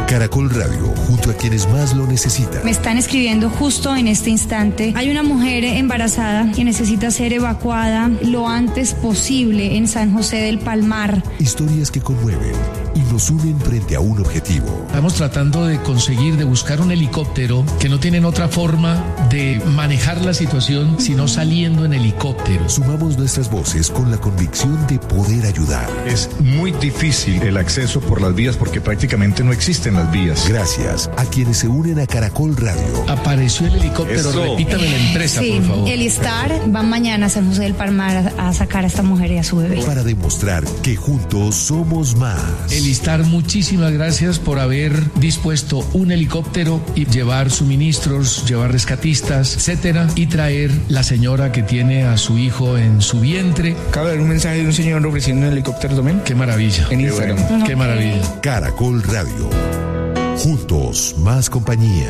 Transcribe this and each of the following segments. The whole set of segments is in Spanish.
Caracol Radio, junto a quienes más lo necesitan. Me están escribiendo justo en este instante. Hay una mujer embarazada que necesita ser evacuada lo antes posible en San José del Palmar. Historias que conmueven y nos unen frente a un objetivo. Estamos tratando de buscar un helicóptero que no tienen otra forma de manejar la situación sino saliendo en helicóptero. Sumamos nuestras voces con la convicción de poder ayudar. Es muy difícil el acceso por las vías porque prácticamente no existen las vías. Gracias a quienes se unen a Caracol Radio. Apareció el helicóptero, repítame la empresa, sí, por favor. El ISTAR va mañana a San José del Palmar a sacar a esta mujer y a su bebé. Para demostrar que juntos somos más. El ISTAR, muchísimas gracias por haber dispuesto un helicóptero y llevar suministros, llevar rescatistas, etcétera, y traer la señora que tiene a su hijo en su vientre. Acaba de ver un mensaje de un señor ofreciendo un helicóptero también. Qué maravilla. En Instagram. Bueno. Qué maravilla. Caracol Radio. Juntos, más compañía.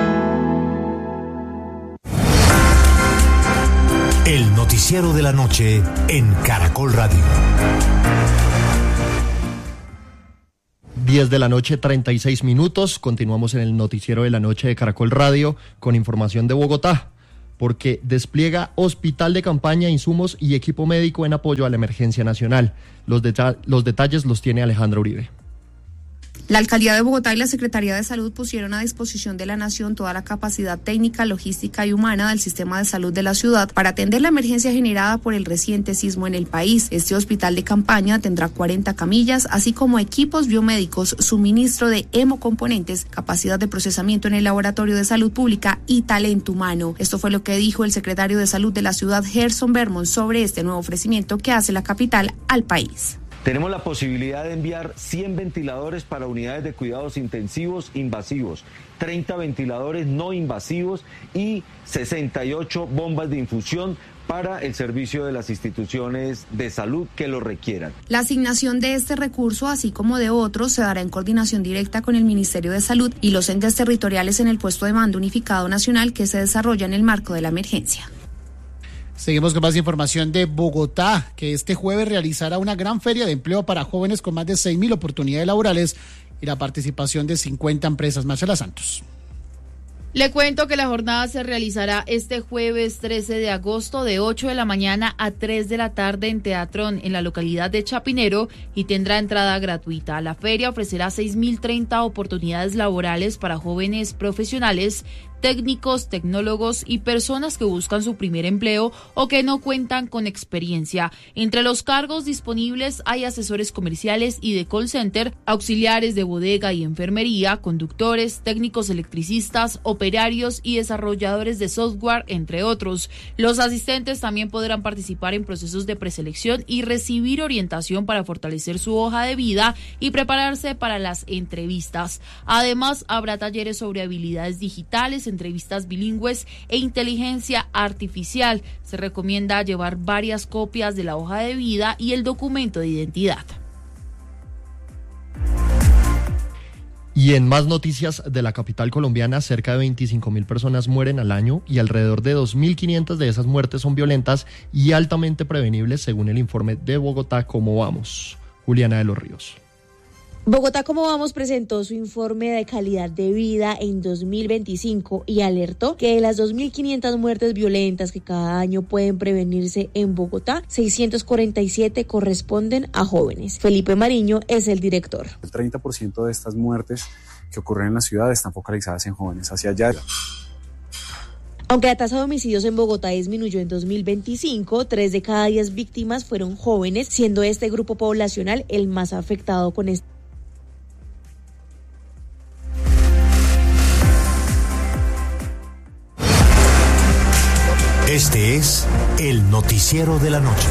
El noticiero de la noche en Caracol Radio. 10 de la noche, 36 minutos. Continuamos en el noticiero de la noche de Caracol Radio con información de Bogotá, porque despliega hospital de campaña, insumos y equipo médico en apoyo a la emergencia nacional. Los detalles los tiene Alejandra Uribe. La Alcaldía de Bogotá y la Secretaría de Salud pusieron a disposición de la Nación toda la capacidad técnica, logística y humana del sistema de salud de la ciudad para atender la emergencia generada por el reciente sismo en el país. Este hospital de campaña tendrá 40 camillas, así como equipos biomédicos, suministro de hemocomponentes, capacidad de procesamiento en el laboratorio de salud pública y talento humano. Esto fue lo que dijo el secretario de Salud de la ciudad, Gerson Vermont, sobre este nuevo ofrecimiento que hace la capital al país. Tenemos la posibilidad de enviar 100 ventiladores para unidades de cuidados intensivos invasivos, 30 ventiladores no invasivos y 68 bombas de infusión para el servicio de las instituciones de salud que lo requieran. La asignación de este recurso, así como de otros, se dará en coordinación directa con el Ministerio de Salud y los entes territoriales en el puesto de mando unificado nacional que se desarrolla en el marco de la emergencia. Seguimos con más información de Bogotá, que este jueves realizará una gran feria de empleo para jóvenes con más de 6.000 oportunidades laborales y la participación de 50 empresas. Marcela Santos. Le cuento que la jornada se realizará este jueves 13 de agosto de 8 de la mañana a 3 de la tarde en Teatrón, en la localidad de Chapinero, y tendrá entrada gratuita. La feria ofrecerá 6.030 oportunidades laborales para jóvenes profesionales, técnicos, tecnólogos y personas que buscan su primer empleo o que no cuentan con experiencia. Entre los cargos disponibles hay asesores comerciales y de call center, auxiliares de bodega y enfermería, conductores, técnicos electricistas, operarios y desarrolladores de software, entre otros. Los asistentes también podrán participar en procesos de preselección y recibir orientación para fortalecer su hoja de vida y prepararse para las entrevistas. Además, habrá talleres sobre habilidades digitales, entrevistas bilingües e inteligencia artificial. Se recomienda llevar varias copias de la hoja de vida y el documento de identidad. Y en más noticias de la capital colombiana, cerca de 25.000 personas mueren al año y alrededor de 2.500 de esas muertes son violentas y altamente prevenibles, según el informe de Bogotá Cómo Vamos. Juliana de los Ríos. Bogotá Cómo Vamos presentó su informe de calidad de vida en 2025 y alertó que de las 2.500 muertes violentas que cada año pueden prevenirse en Bogotá, 647 corresponden a jóvenes. Felipe Mariño es el director. El 30% de estas muertes que ocurren en la ciudad están focalizadas en jóvenes hacia allá. Aunque la tasa de homicidios en Bogotá disminuyó en 2025, 3 de cada 10 víctimas fueron jóvenes, siendo este grupo poblacional el más afectado con este. Este es el noticiero de la noche.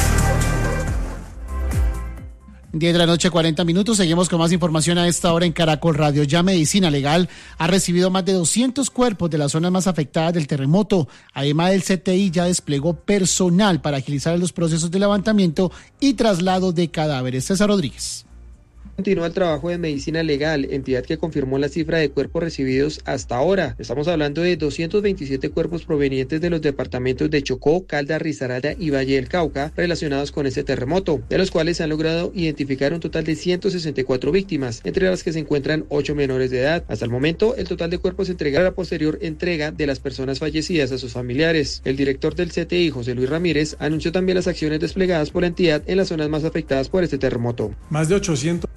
10 de la noche, 40 minutos. Seguimos con más información a esta hora en Caracol Radio. Ya Medicina Legal ha recibido más de 200 cuerpos de las zonas más afectadas del terremoto. Además, el CTI ya desplegó personal para agilizar los procesos de levantamiento y traslado de cadáveres. César Rodríguez. Continúa el trabajo de medicina legal, entidad que confirmó la cifra de cuerpos recibidos hasta ahora. Estamos hablando de 227 cuerpos provenientes de los departamentos de Chocó, Caldas, Risaralda y Valle del Cauca relacionados con este terremoto, de los cuales se han logrado identificar un total de 164 víctimas, entre las que se encuentran 8 menores de edad. Hasta el momento, el total de cuerpos entregará la posterior entrega de las personas fallecidas a sus familiares. El director del CTI, José Luis Ramírez, anunció también las acciones desplegadas por la entidad en las zonas más afectadas por este terremoto. Más de 800.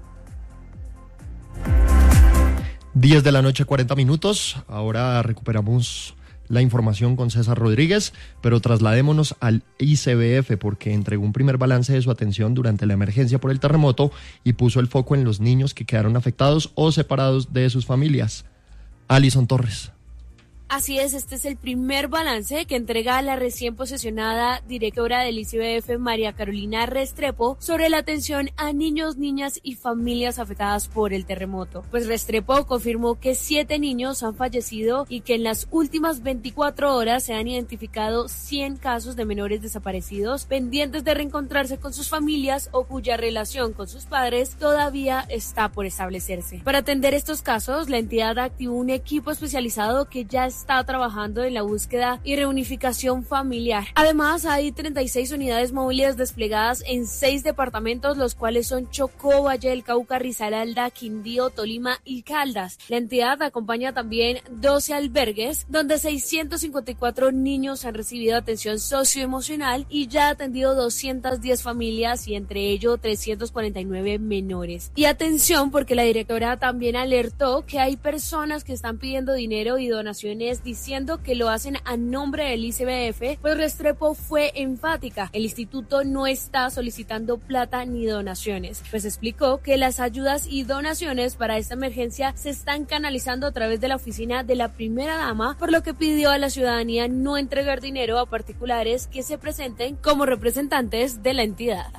10 de la noche, 40 minutos. Ahora recuperamos la información con César Rodríguez, pero trasladémonos al ICBF porque entregó un primer balance de su atención durante la emergencia por el terremoto y puso el foco en los niños que quedaron afectados o separados de sus familias. Alison Torres. Así es, este es el primer balance que entrega la recién posesionada directora del ICBF, María Carolina Restrepo, sobre la atención a niños, niñas y familias afectadas por el terremoto. Pues Restrepo confirmó que 7 niños han fallecido y que en las últimas 24 horas se han identificado 100 casos de menores desaparecidos pendientes de reencontrarse con sus familias o cuya relación con sus padres todavía está por establecerse. Para atender estos casos, la entidad activó un equipo especializado que ya está trabajando en la búsqueda y reunificación familiar. Además, hay 36 unidades móviles desplegadas en 6 departamentos, los cuales son Chocó, Valle del Cauca, Risaralda, Quindío, Tolima y Caldas. La entidad acompaña también 12 albergues, donde 654 niños han recibido atención socioemocional y ya ha atendido 210 familias y entre ello 349 menores. Y atención, porque la directora también alertó que hay personas que están pidiendo dinero y donaciones diciendo que lo hacen a nombre del ICBF, pues Restrepo fue enfática. El instituto no está solicitando plata ni donaciones. Pues explicó que las ayudas y donaciones para esta emergencia se están canalizando a través de la oficina de la primera dama, por lo que pidió a la ciudadanía no entregar dinero a particulares que se presenten como representantes de la entidad.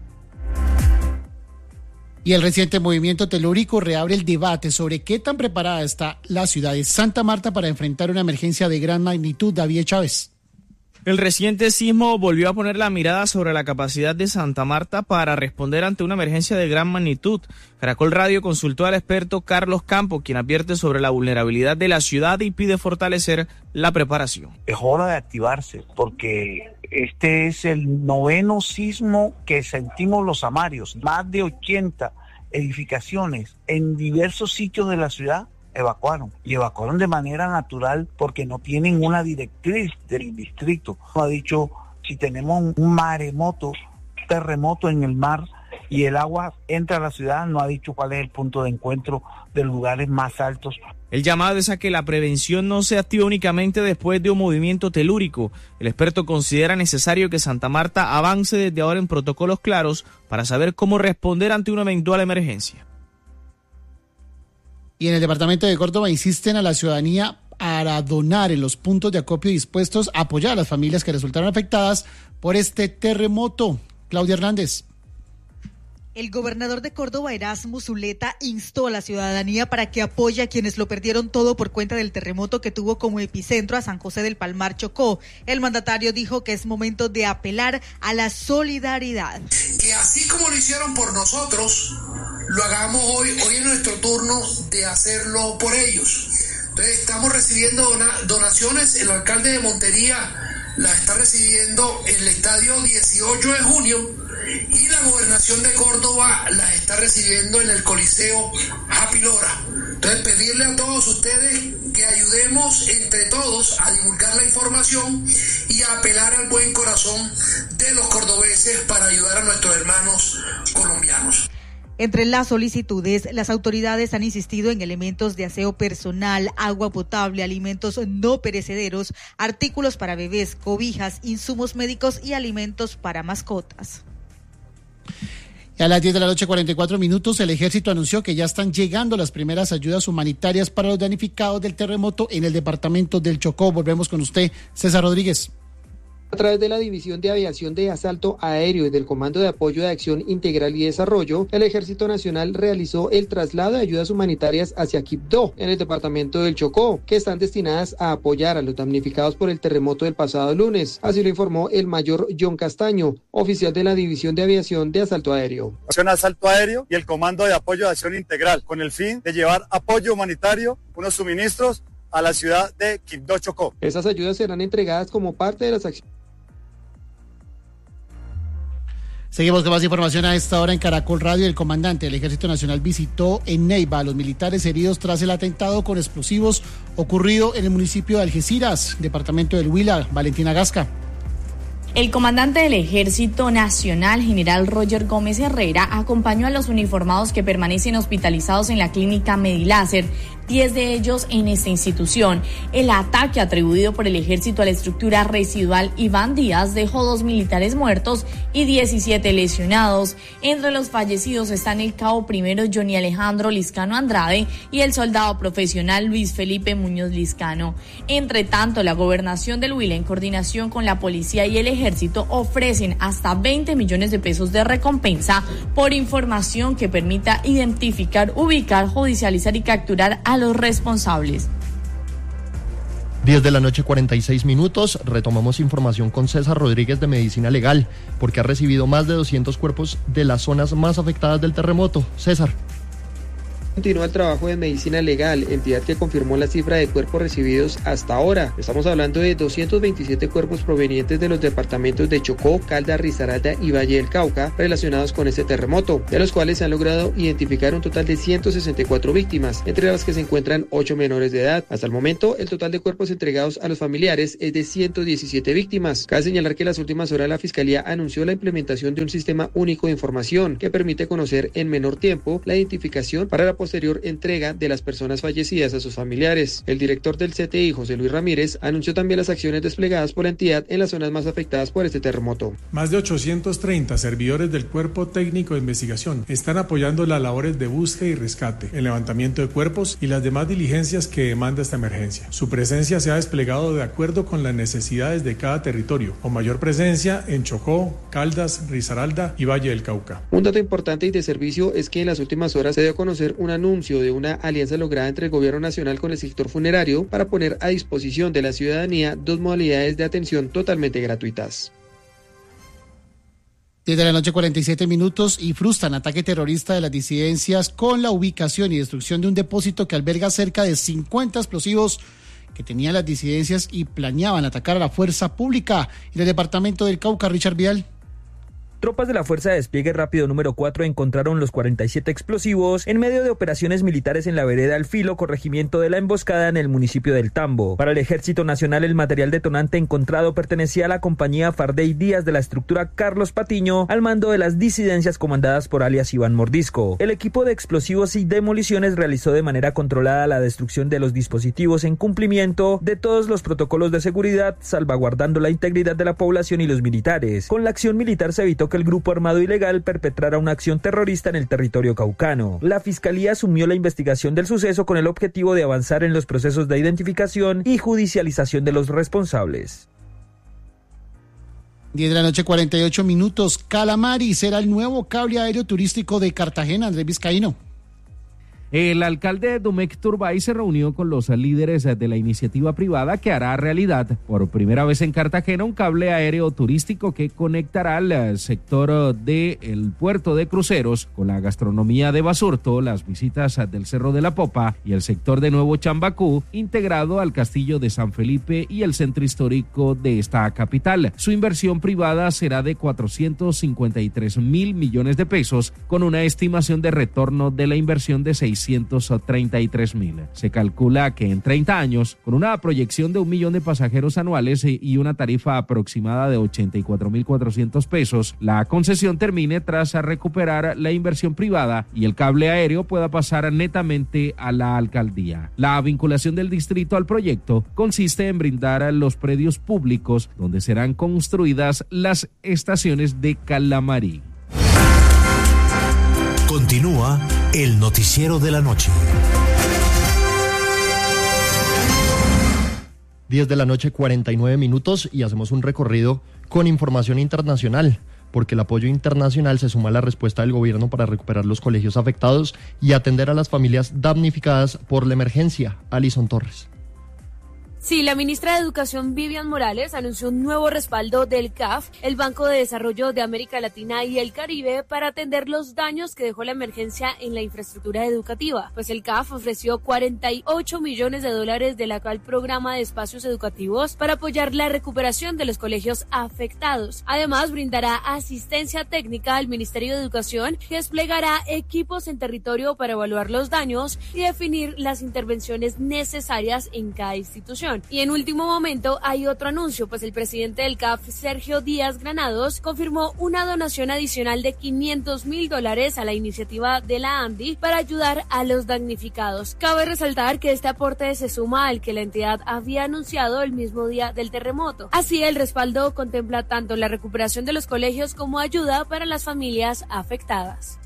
Y el reciente movimiento telúrico reabre el debate sobre qué tan preparada está la ciudad de Santa Marta para enfrentar una emergencia de gran magnitud. David Chávez. El reciente sismo volvió a poner la mirada sobre la capacidad de Santa Marta para responder ante una emergencia de gran magnitud. Caracol Radio consultó al experto Carlos Campo, quien advierte sobre la vulnerabilidad de la ciudad y pide fortalecer la preparación. Es hora de activarse porque este es el 9º sismo que sentimos los amarios. Más de 80 edificaciones en diversos sitios de la ciudad evacuaron de manera natural porque no tienen una directriz del distrito. Ha dicho, si tenemos un maremoto, terremoto en el mar y el agua entra a la ciudad, no ha dicho cuál es el punto de encuentro de lugares más altos. El llamado es a que la prevención no se active únicamente después de un movimiento telúrico. El experto considera necesario que Santa Marta avance desde ahora en protocolos claros para saber cómo responder ante una eventual emergencia. Y en el departamento de Córdoba insisten a la ciudadanía para donar en los puntos de acopio dispuestos a apoyar a las familias que resultaron afectadas por este terremoto. Claudia Hernández. El gobernador de Córdoba, Erasmo Zuleta, instó a la ciudadanía para que apoye a quienes lo perdieron todo por cuenta del terremoto que tuvo como epicentro a San José del Palmar, Chocó. El mandatario dijo que es momento de apelar a la solidaridad. Que así como lo hicieron por nosotros, lo hagamos hoy es nuestro turno de hacerlo por ellos. Entonces estamos recibiendo donaciones, el alcalde de Montería la está recibiendo en el estadio 18 de junio y la gobernación de Córdoba la está recibiendo en el Coliseo Happy Lora. Entonces pedirle a todos ustedes que ayudemos entre todos a divulgar la información y a apelar al buen corazón de los cordobeses para ayudar a nuestros hermanos colombianos. Entre las solicitudes, las autoridades han insistido en elementos de aseo personal, agua potable, alimentos no perecederos, artículos para bebés, cobijas, insumos médicos y alimentos para mascotas. Y a las 10 de la noche, 44 minutos, el ejército anunció que ya están llegando las primeras ayudas humanitarias para los damnificados del terremoto en el departamento del Chocó. Volvemos con usted, César Rodríguez. A través de la División de Aviación de Asalto Aéreo y del Comando de Apoyo de Acción Integral y Desarrollo, el Ejército Nacional realizó el traslado de ayudas humanitarias hacia Quibdó, en el departamento del Chocó, que están destinadas a apoyar a los damnificados por el terremoto del pasado lunes. Así lo informó el mayor John Castaño, oficial de la División de Aviación de Asalto Aéreo. Asalto Aéreo y el Comando de Apoyo de Acción Integral, con el fin de llevar apoyo humanitario, unos suministros a la ciudad de Quibdó, Chocó. Esas ayudas serán entregadas como parte de las acciones. Seguimos con más información a esta hora en Caracol Radio. El comandante del Ejército Nacional visitó en Neiva a los militares heridos tras el atentado con explosivos ocurrido en el municipio de Algeciras, departamento del Huila. Valentina Gasca. El comandante del Ejército Nacional, general Roger Gómez Herrera, acompañó a los uniformados que permanecen hospitalizados en la clínica Mediláser, 10 de ellos en esta institución. El ataque atribuido por el ejército a la estructura residual Iván Díaz dejó 2 militares muertos y 17 lesionados. Entre los fallecidos están el cabo primero Johnny Alejandro Liscano Andrade y el soldado profesional Luis Felipe Muñoz Liscano. Entre tanto, la gobernación del Huila, en coordinación con la policía y el ejército, ofrecen hasta 20 millones de pesos de recompensa por información que permita identificar, ubicar, judicializar y capturar a los responsables. 10 de la noche, 46 minutos. Retomamos información con César Rodríguez de Medicina Legal, porque ha recibido más de 200 cuerpos de las zonas más afectadas del terremoto. César. Continúa el trabajo de Medicina Legal, entidad que confirmó la cifra de cuerpos recibidos hasta ahora. Estamos hablando de 227 cuerpos provenientes de los departamentos de Chocó, Caldas, Risaralda y Valle del Cauca relacionados con este terremoto, de los cuales se han logrado identificar un total de 164 víctimas, entre las que se encuentran 8 menores de edad. Hasta el momento, el total de cuerpos entregados a los familiares es de 117 víctimas. Cabe señalar que en las últimas horas la Fiscalía anunció la implementación de un sistema único de información que permite conocer en menor tiempo la identificación para la posterior entrega de las personas fallecidas a sus familiares. El director del CTI, José Luis Ramírez, anunció también las acciones desplegadas por la entidad en las zonas más afectadas por este terremoto. Más de 830 servidores del Cuerpo Técnico de Investigación están apoyando las labores de búsqueda y rescate, el levantamiento de cuerpos y las demás diligencias que demanda esta emergencia. Su presencia se ha desplegado de acuerdo con las necesidades de cada territorio, con mayor presencia en Chocó, Caldas, Risaralda y Valle del Cauca. Un dato importante y de servicio es que en las últimas horas se dio a conocer un anuncio de una alianza lograda entre el gobierno nacional con el sector funerario para poner a disposición de la ciudadanía 2 modalidades de atención totalmente gratuitas. 10 de la noche, 47 minutos, y frustran ataque terrorista de las disidencias con la ubicación y destrucción de un depósito que alberga cerca de 50 explosivos que tenían las disidencias y planeaban atacar a la fuerza pública. En el departamento del Cauca, Richard Vial. Tropas de la Fuerza de Despliegue Rápido número 4 encontraron los 47 explosivos en medio de operaciones militares en la vereda El Filo, corregimiento de La Emboscada, en el municipio del Tambo. Para el Ejército Nacional, el material detonante encontrado pertenecía a la compañía Fardey Díaz de la estructura Carlos Patiño, al mando de las disidencias comandadas por alias Iván Mordisco. El equipo de explosivos y demoliciones realizó de manera controlada la destrucción de los dispositivos en cumplimiento de todos los protocolos de seguridad, salvaguardando la integridad de la población y los militares. Con la acción militar se evitó que el grupo armado ilegal perpetrara una acción terrorista en el territorio caucano. La Fiscalía asumió la investigación del suceso con el objetivo de avanzar en los procesos de identificación y judicialización de los responsables. 10 de la noche, 48 minutos. Calamari será el nuevo cable aéreo turístico de Cartagena. Andrés Vizcaíno. El alcalde Domecq Turbay se reunió con los líderes de la iniciativa privada que hará realidad por primera vez en Cartagena un cable aéreo turístico que conectará al sector del puerto de cruceros con la gastronomía de Basurto, las visitas del Cerro de la Popa y el sector de Nuevo Chambacú, integrado al Castillo de San Felipe y el centro histórico de esta capital. Su inversión privada será de 453 mil millones de pesos, con una estimación de retorno de la inversión de 633.000. Se calcula que en 30 años, con una proyección de 1 millón de pasajeros anuales y una tarifa aproximada de 84.400 pesos, la concesión termine tras recuperar la inversión privada y el cable aéreo pueda pasar netamente a la alcaldía. La vinculación del distrito al proyecto consiste en brindar los predios públicos donde serán construidas las estaciones de Calamari. Continúa el noticiero de la noche. 10 de la noche, 49 minutos, y hacemos un recorrido con información internacional, porque el apoyo internacional se suma a la respuesta del gobierno para recuperar los colegios afectados y atender a las familias damnificadas por la emergencia. Alison Torres. Sí, la ministra de Educación, Vivian Morales, anunció un nuevo respaldo del CAF, el Banco de Desarrollo de América Latina y el Caribe, para atender los daños que dejó la emergencia en la infraestructura educativa. Pues el CAF ofreció $48 millones del actual programa de espacios educativos para apoyar la recuperación de los colegios afectados. Además, brindará asistencia técnica al Ministerio de Educación, que desplegará equipos en territorio para evaluar los daños y definir las intervenciones necesarias en cada institución. Y en último momento hay otro anuncio, pues el presidente del CAF, Sergio Díaz Granados, confirmó una donación adicional de $500,000 a la iniciativa de la ANDI para ayudar a los damnificados. Cabe resaltar que este aporte se suma al que la entidad había anunciado el mismo día del terremoto. Así, el respaldo contempla tanto la recuperación de los colegios como ayuda para las familias afectadas.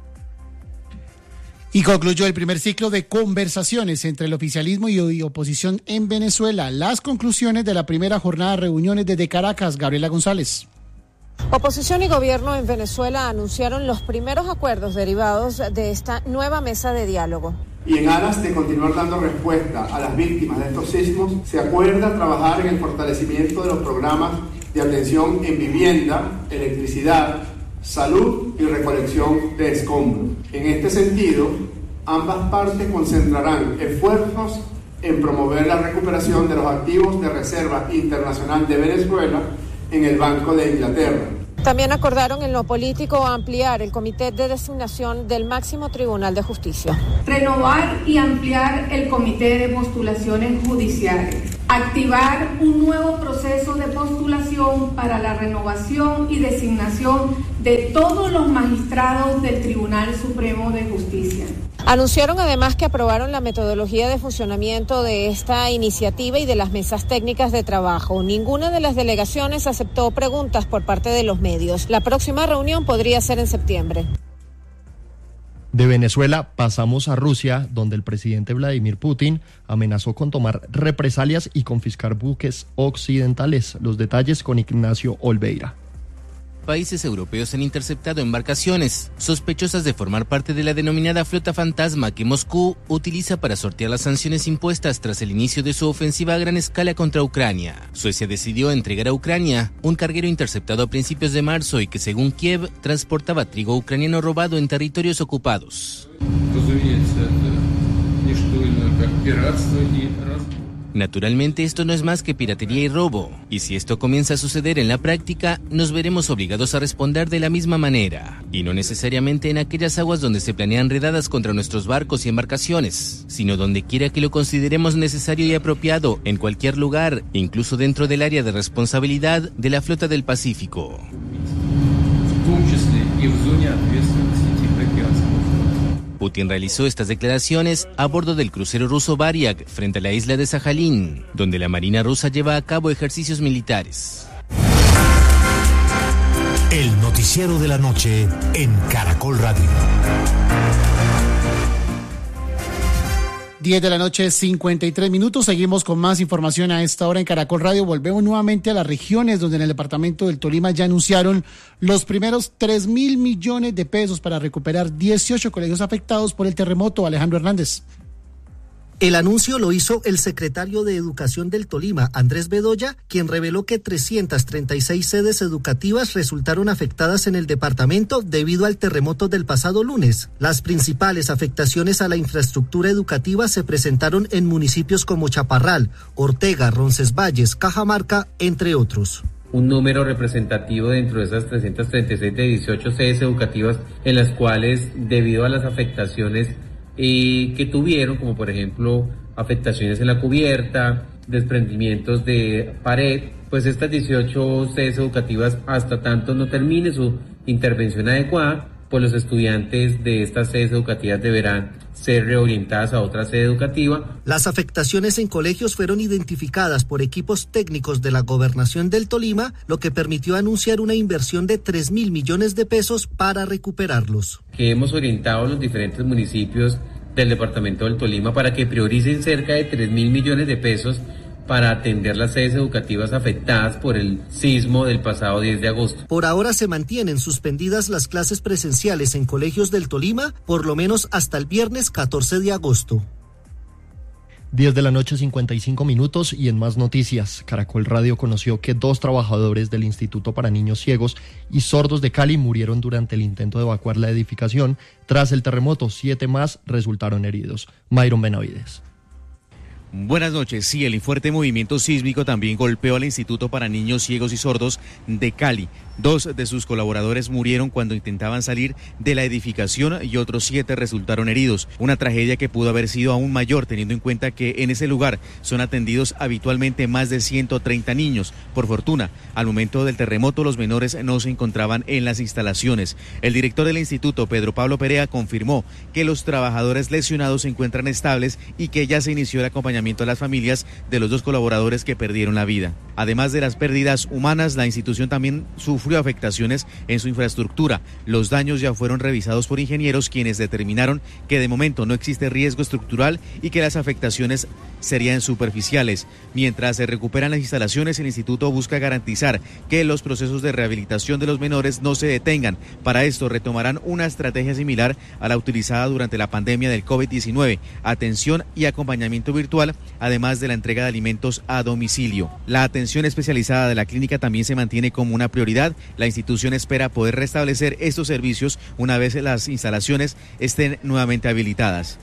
Y concluyó el primer ciclo de conversaciones entre el oficialismo y oposición en Venezuela. Las conclusiones de la primera jornada de reuniones desde Caracas. Gabriela González. Oposición y gobierno en Venezuela anunciaron los primeros acuerdos derivados de esta nueva mesa de diálogo. Y en aras de continuar dando respuesta a las víctimas de estos sismos, se acuerda trabajar en el fortalecimiento de los programas de atención en vivienda, electricidad, salud y recolección de escombros. En este sentido, ambas partes concentrarán esfuerzos en promover la recuperación de los activos de Reserva Internacional de Venezuela en el Banco de Inglaterra. También acordaron en lo político ampliar el comité de designación del máximo Tribunal de Justicia. Renovar y ampliar el comité de postulaciones judiciales. Activar un nuevo proceso de postulación para la renovación y designación de todos los magistrados del Tribunal Supremo de Justicia. Anunciaron además que aprobaron la metodología de funcionamiento de esta iniciativa y de las mesas técnicas de trabajo. Ninguna de las delegaciones aceptó preguntas por parte de los medios. La próxima reunión podría ser en septiembre. De Venezuela pasamos a Rusia, donde el presidente Vladimir Putin amenazó con tomar represalias y confiscar buques occidentales. Los detalles con Ignacio Olveira. Países europeos han interceptado embarcaciones sospechosas de formar parte de la denominada flota fantasma que Moscú utiliza para sortear las sanciones impuestas tras el inicio de su ofensiva a gran escala contra Ucrania. Suecia decidió entregar a Ucrania un carguero interceptado a principios de marzo y que, según Kiev, transportaba trigo ucraniano robado en territorios ocupados. Naturalmente, esto no es más que piratería y robo, y si esto comienza a suceder en la práctica, nos veremos obligados a responder de la misma manera, y no necesariamente en aquellas aguas donde se planean redadas contra nuestros barcos y embarcaciones, sino donde quiera que lo consideremos necesario y apropiado, en cualquier lugar, incluso dentro del área de responsabilidad de la Flota del Pacífico. Putin realizó estas declaraciones a bordo del crucero ruso Variag frente a la isla de Sajalín, donde la Marina rusa lleva a cabo ejercicios militares. El noticiero de la noche en Caracol Radio. 10 de la noche, 53 minutos. Seguimos con más información a esta hora en Caracol Radio. Volvemos nuevamente a las regiones donde en el departamento del Tolima ya anunciaron los primeros 3.000 millones de pesos para recuperar 18 colegios afectados por el terremoto. Alejandro Hernández. El anuncio lo hizo el secretario de Educación del Tolima, Andrés Bedoya, quien reveló que 336 sedes educativas resultaron afectadas en el departamento debido al terremoto del pasado lunes. Las principales afectaciones a la infraestructura educativa se presentaron en municipios como Chaparral, Ortega, Roncesvalles, Cajamarca, entre otros. Un número representativo dentro de esas 336 de 18 sedes educativas en las cuales, debido a las afectaciones que tuvieron, como por ejemplo afectaciones en la cubierta, desprendimientos de pared, pues estas 18 sedes educativas, hasta tanto no termine su intervención adecuada, pues los estudiantes de estas sedes educativas deberán ser reorientadas a otra sede educativa. Las afectaciones en colegios fueron identificadas por equipos técnicos de la Gobernación del Tolima, lo que permitió anunciar una inversión de 3.000 millones de pesos para recuperarlos. Que hemos orientado a los diferentes municipios del departamento del Tolima para que prioricen cerca de 3.000 millones de pesos para atender las sedes educativas afectadas por el sismo del pasado 10 de agosto. Por ahora se mantienen suspendidas las clases presenciales en colegios del Tolima, por lo menos hasta el viernes 14 de agosto. 10 de la noche, 55 minutos, y en más noticias, Caracol Radio conoció que 2 trabajadores del Instituto para Niños Ciegos y Sordos de Cali murieron durante el intento de evacuar la edificación. Tras el terremoto, 7 más resultaron heridos. Mayron Benavides. Buenas noches. Sí, el fuerte movimiento sísmico también golpeó al Instituto para Niños Ciegos y Sordos de Cali. 2 de sus colaboradores murieron cuando intentaban salir de la edificación y otros 7 resultaron heridos. Una tragedia que pudo haber sido aún mayor, teniendo en cuenta que en ese lugar son atendidos habitualmente más de 130 niños. Por fortuna, al momento del terremoto los menores no se encontraban en las instalaciones. El director del instituto, Pedro Pablo Perea, confirmó que los trabajadores lesionados se encuentran estables y que ya se inició el acompañamiento a las familias de los 2 colaboradores que perdieron la vida. Además de las pérdidas humanas, la institución también sufrió afectaciones en su infraestructura. Los daños ya fueron revisados por ingenieros, quienes determinaron que de momento no existe riesgo estructural y que las afectaciones serían superficiales. Mientras se recuperan las instalaciones, el instituto busca garantizar que los procesos de rehabilitación de los menores no se detengan. Para esto retomarán una estrategia similar a la utilizada durante la pandemia del COVID-19, atención y acompañamiento virtual, además de la entrega de alimentos a domicilio. La atención especializada de la clínica también se mantiene como una prioridad. La institución espera poder restablecer estos servicios una vez las instalaciones estén nuevamente habilitadas.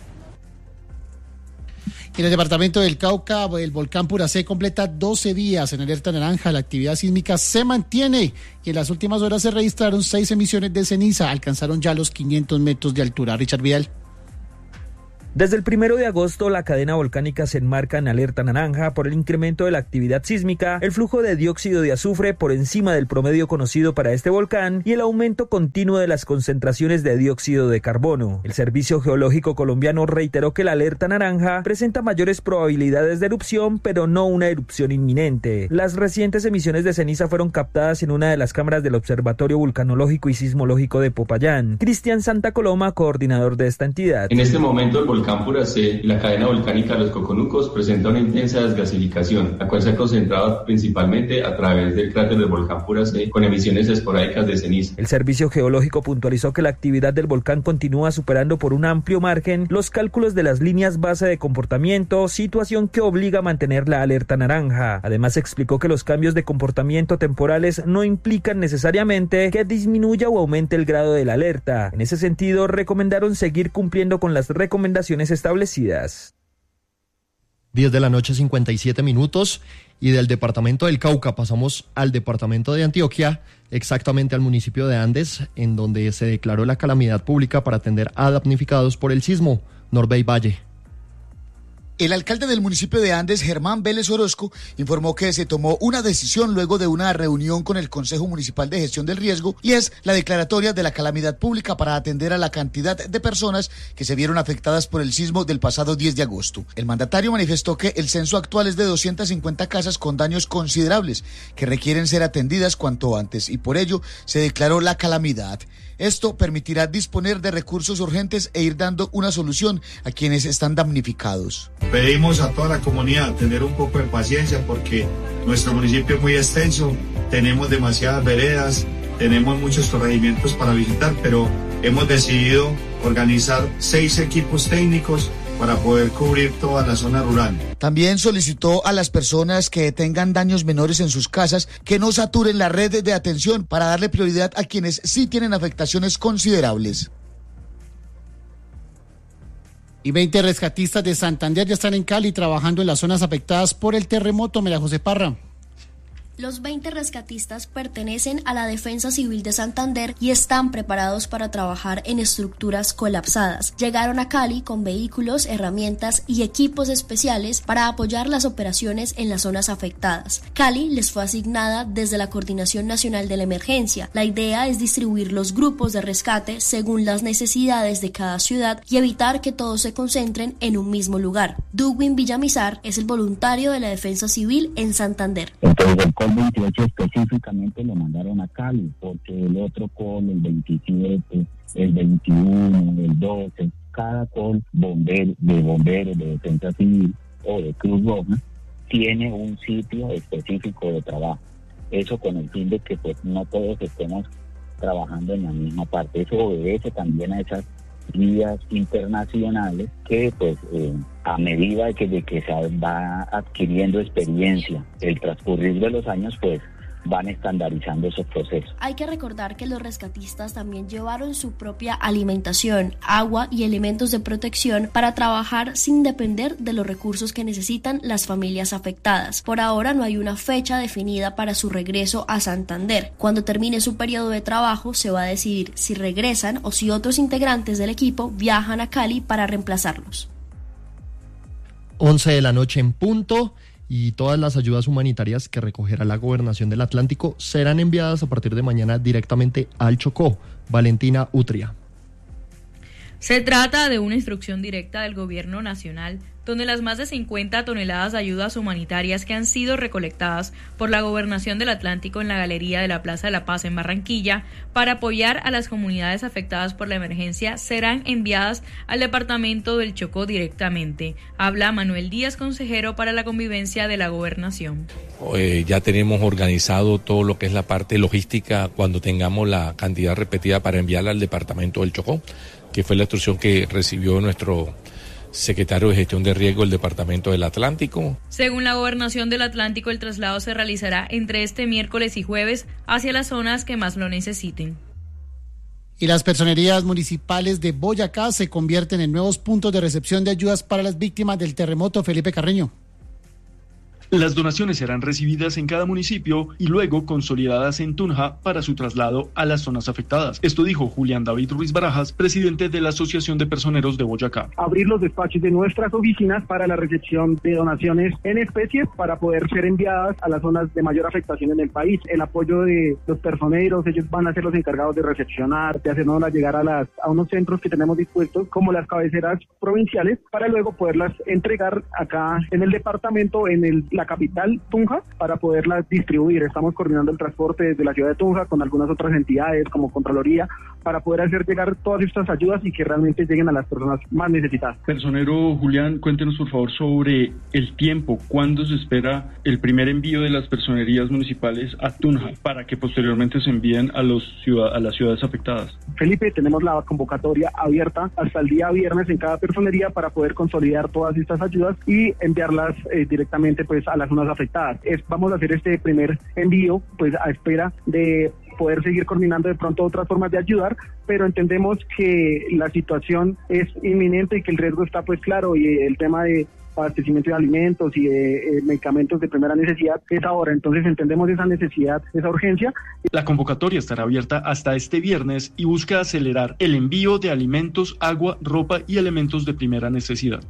En el departamento del Cauca, el volcán Puracé completa 12 días en alerta naranja. La actividad sísmica se mantiene y en las últimas horas se registraron 6 emisiones de ceniza. Alcanzaron ya los 500 metros de altura. Richard Vidal. Desde el 1 de agosto, la cadena volcánica se enmarca en alerta naranja por el incremento de la actividad sísmica, el flujo de dióxido de azufre por encima del promedio conocido para este volcán y el aumento continuo de las concentraciones de dióxido de carbono. El Servicio Geológico Colombiano reiteró que la alerta naranja presenta mayores probabilidades de erupción, pero no una erupción inminente. Las recientes emisiones de ceniza fueron captadas en una de las cámaras del Observatorio Vulcanológico y Sismológico de Popayán. Cristian Santa Coloma, coordinador de esta entidad. En este momento, el volcán Puracé y la cadena volcánica Los Coconucos presenta una intensa desgasificación, la cual se ha concentrado principalmente a través del cráter del volcán Puracé con emisiones esporádicas de ceniza. El Servicio Geológico puntualizó que la actividad del volcán continúa superando por un amplio margen los cálculos de las líneas base de comportamiento, situación que obliga a mantener la alerta naranja. Además, explicó que los cambios de comportamiento temporales no implican necesariamente que disminuya o aumente el grado de la alerta. En ese sentido, recomendaron seguir cumpliendo con las recomendaciones establecidas. 10 de la noche, 57 minutos, y del departamento del Cauca pasamos al departamento de Antioquia, exactamente al municipio de Andes, en donde se declaró la calamidad pública para atender a damnificados por el sismo. Norbey Valle. El alcalde del municipio de Andes, Germán Vélez Orozco, informó que se tomó una decisión luego de una reunión con el Consejo Municipal de Gestión del Riesgo y es la declaratoria de la calamidad pública para atender a la cantidad de personas que se vieron afectadas por el sismo del pasado 10 de agosto. El mandatario manifestó que el censo actual es de 250 casas con daños considerables que requieren ser atendidas cuanto antes y por ello se declaró la calamidad. Esto permitirá disponer de recursos urgentes e ir dando una solución a quienes están damnificados. Pedimos a toda la comunidad tener un poco de paciencia porque nuestro municipio es muy extenso, tenemos demasiadas veredas, tenemos muchos corregimientos para visitar, pero hemos decidido organizar 6 equipos técnicos para poder cubrir toda la zona rural. También solicitó a las personas que tengan daños menores en sus casas que no saturen la red de atención para darle prioridad a quienes sí tienen afectaciones considerables. Y 20 rescatistas de Santander ya están en Cali trabajando en las zonas afectadas por el terremoto. María José Parra. Los 20 rescatistas pertenecen a la Defensa Civil de Santander y están preparados para trabajar en estructuras colapsadas. Llegaron a Cali con vehículos, herramientas y equipos especiales para apoyar las operaciones en las zonas afectadas. Cali les fue asignada desde la Coordinación Nacional de la Emergencia. La idea es distribuir los grupos de rescate según las necesidades de cada ciudad y evitar que todos se concentren en un mismo lugar. Dugwin Villamizar es el voluntario de la Defensa Civil en Santander. El 28 específicamente lo mandaron a Cali, porque el otro call, el 27, el 21, el 12, cada call de bomberos, de defensa civil o de Cruz Roja, tiene un sitio específico de trabajo. Eso con el fin de que pues no todos estemos trabajando en la misma parte. Eso obedece también a esas guías internacionales que pues a medida de que se va adquiriendo experiencia el transcurrir de los años, pues van estandarizando esos procesos. Hay que recordar que los rescatistas también llevaron su propia alimentación, agua y elementos de protección para trabajar sin depender de los recursos que necesitan las familias afectadas. Por ahora no hay una fecha definida para su regreso a Santander. Cuando termine su periodo de trabajo se va a decidir si regresan o si otros integrantes del equipo viajan a Cali para reemplazarlos. 11 de la noche en punto. Y todas las ayudas humanitarias que recogerá la Gobernación del Atlántico serán enviadas a partir de mañana directamente al Chocó. Valentina Utria. Se trata de una instrucción directa del Gobierno Nacional, donde las más de 50 toneladas de ayudas humanitarias que han sido recolectadas por la Gobernación del Atlántico en la Galería de la Plaza de la Paz en Barranquilla para apoyar a las comunidades afectadas por la emergencia serán enviadas al departamento del Chocó directamente. Habla Manuel Díaz, consejero para la convivencia de la Gobernación. Ya tenemos organizado todo lo que es la parte logística cuando tengamos la cantidad repetida para enviarla al departamento del Chocó, que fue la instrucción que recibió nuestro secretario de Gestión de Riesgo del Departamento del Atlántico. Según la Gobernación del Atlántico, el traslado se realizará entre este miércoles y jueves hacia las zonas que más lo necesiten. Y las personerías municipales de Boyacá se convierten en nuevos puntos de recepción de ayudas para las víctimas del terremoto. Felipe Carreño. Las donaciones serán recibidas en cada municipio y luego consolidadas en Tunja para su traslado a las zonas afectadas. Esto dijo Julián David Ruiz Barajas, presidente de la Asociación de Personeros de Boyacá. Abrir los despachos de nuestras oficinas para la recepción de donaciones en especies para poder ser enviadas a las zonas de mayor afectación en el país. El apoyo de los personeros, ellos van a ser los encargados de recepcionar, de hacernos llegar a unos centros que tenemos dispuestos, como las cabeceras provinciales, para luego poderlas entregar acá en el departamento, en la capital, Tunja, para poderlas distribuir. Estamos coordinando el transporte desde la ciudad de Tunja con algunas otras entidades como Contraloría para poder hacer llegar todas estas ayudas y que realmente lleguen a las personas más necesitadas. Personero Julián, cuéntenos por favor sobre el tiempo. ¿Cuándo se espera el primer envío de las personerías municipales a Tunja para que posteriormente se envíen a las ciudades afectadas? Felipe, tenemos la convocatoria abierta hasta el día viernes en cada personería para poder consolidar todas estas ayudas y enviarlas directamente pues a las zonas afectadas. Vamos a hacer este primer envío pues a espera de poder seguir coordinando de pronto otras formas de ayudar, pero entendemos que la situación es inminente y que el riesgo está pues claro, y el tema de abastecimiento de alimentos y de medicamentos de primera necesidad es ahora. Entonces entendemos esa necesidad, esa urgencia. La convocatoria estará abierta hasta este viernes y busca acelerar el envío de alimentos, agua, ropa y elementos de primera necesidad.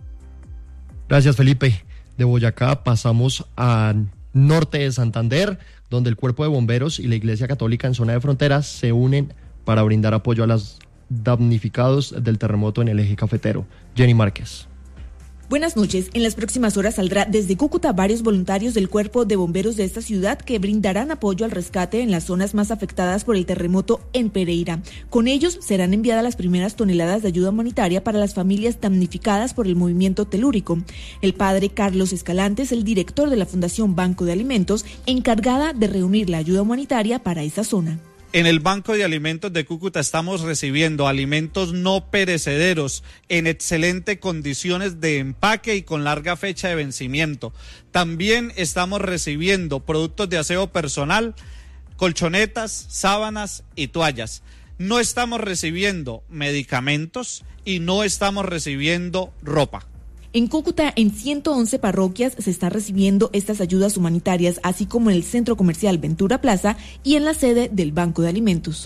Gracias, Felipe. De Boyacá pasamos al norte de Santander, donde el Cuerpo de Bomberos y la Iglesia Católica en zona de fronteras se unen para brindar apoyo a los damnificados del terremoto en el eje cafetero. Jenny Márquez. Buenas noches. En las próximas horas saldrá desde Cúcuta varios voluntarios del Cuerpo de Bomberos de esta ciudad que brindarán apoyo al rescate en las zonas más afectadas por el terremoto en Pereira. Con ellos serán enviadas las primeras toneladas de ayuda humanitaria para las familias damnificadas por el movimiento telúrico. El padre Carlos Escalante es el director de la Fundación Banco de Alimentos, encargada de reunir la ayuda humanitaria para esta zona. En el Banco de Alimentos de Cúcuta estamos recibiendo alimentos no perecederos en excelentes condiciones de empaque y con larga fecha de vencimiento. También estamos recibiendo productos de aseo personal, colchonetas, sábanas y toallas. No estamos recibiendo medicamentos y no estamos recibiendo ropa. En Cúcuta, en 111 parroquias se están recibiendo estas ayudas humanitarias, así como en el Centro Comercial Ventura Plaza y en la sede del Banco de Alimentos.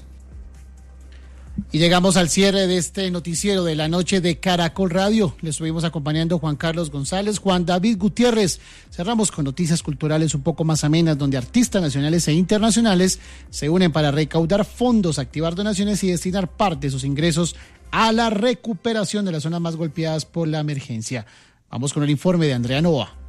Y llegamos al cierre de este noticiero de la noche de Caracol Radio. Les estuvimos acompañando Juan Carlos González, Juan David Gutiérrez. Cerramos con noticias culturales un poco más amenas, donde artistas nacionales e internacionales se unen para recaudar fondos, activar donaciones y destinar parte de sus ingresos a la recuperación de las zonas más golpeadas por la emergencia. Vamos con el informe de Andrea Nova.